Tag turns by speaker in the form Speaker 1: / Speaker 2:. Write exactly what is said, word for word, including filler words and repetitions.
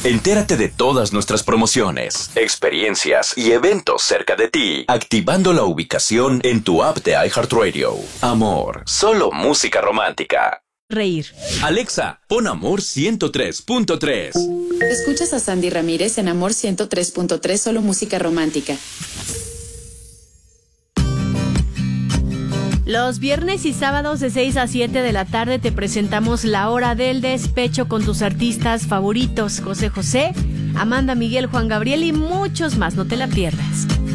Speaker 1: Entérate de todas nuestras promociones, experiencias y eventos cerca de ti, activando la ubicación en tu app de iHeartRadio. Amor, solo música romántica.
Speaker 2: Reír.
Speaker 1: Alexa, pon Amor ciento tres punto tres.
Speaker 3: Escuchas a Sandy Ramírez en Amor ciento tres punto tres, solo música romántica.
Speaker 2: Los viernes y sábados de seis a siete de la tarde te presentamos La Hora del Despecho con tus artistas favoritos, José José, Amanda Miguel, Juan Gabriel y muchos más. No te la pierdas.